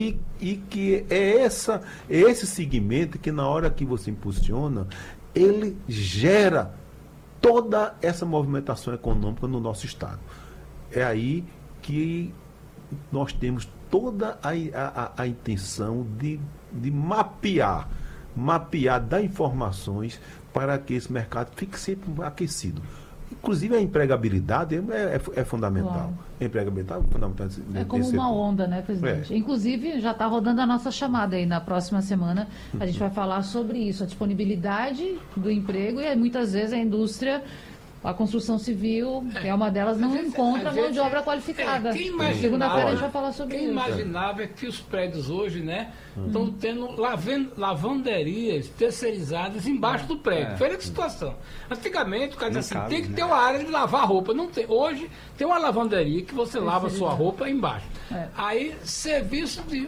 E que é esse segmento que na hora que você impulsiona, ele gera toda essa movimentação econômica no nosso estado. É aí que nós temos toda a intenção de mapear, dar informações para que esse mercado fique sempre aquecido. Inclusive a empregabilidade é fundamental. Claro. A empregabilidade é fundamental. É como uma onda, né, presidente? Inclusive, já está rodando a nossa chamada aí na próxima semana. A gente vai falar sobre isso, a disponibilidade do emprego e muitas vezes a indústria, a construção civil, que é uma delas, não encontra mão de obra qualificada. Segunda-feira a gente vai falar sobre isso. Quem imaginava que os prédios hoje, né, estão tendo lavanderias terceirizadas embaixo do prédio. Olha que situação. Antigamente, o cara dizia assim, tem que ter uma área de lavar roupa. Não tem. Hoje tem uma lavanderia que você lava a sua roupa embaixo. Aí, serviço de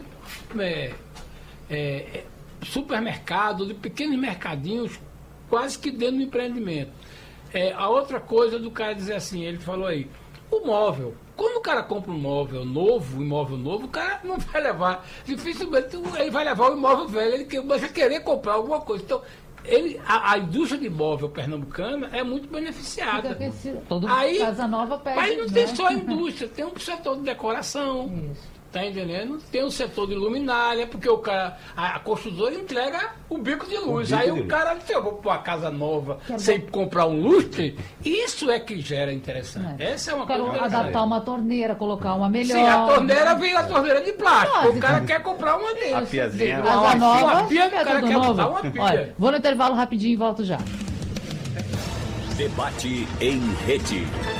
supermercado, de pequenos mercadinhos, quase que dentro do empreendimento. A outra coisa do cara dizer assim, ele falou aí, o móvel. Quando o cara compra um imóvel novo, o cara não vai levar, dificilmente ele vai levar o imóvel velho, ele vai querer comprar alguma coisa. Então, a indústria de imóvel pernambucana é muito beneficiada. Aí, casa nova perde, mas não tem só a indústria, tem um setor de decoração. Isso. Tá entendendo? Tem o setor de luminária, porque o cara, a construtora entrega o bico de luz. Aí o cara diz, eu vou para uma casa nova sem comprar um lustre. Isso é que gera interessante. Essa é uma coisa interessante. Adaptar uma torneira, colocar uma melhor. Sim, a torneira vem a torneira de plástico. O cara quer comprar uma dele. A piazinha. Casa nova, uma pia, o cara quer botar uma pia. Olha, vou no intervalo rapidinho e volto já. Debate em rede.